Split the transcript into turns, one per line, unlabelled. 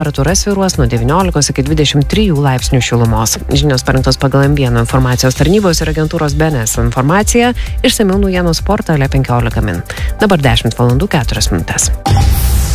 Temperatūra svyruos nuo 19 iki 23 laipsnių šilumos. Žinios parengtos pagal M1 informacijos tarnybos ir agentūros BNS informaciją. Išsamiau naujienų portale 15 min. Dabar 10 valandų 4 minutės.